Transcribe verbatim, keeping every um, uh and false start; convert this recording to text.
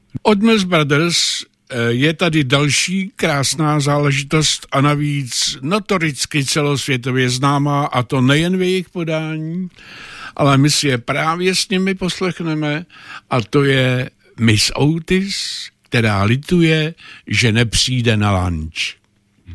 Od Mills Brothers je tady další krásná záležitost a navíc notoricky celosvětově známá, a to nejen v jejich podání, ale my si je právě s nimi poslechneme, a to je Miss Otis, která lituje, že nepřijde na lunch.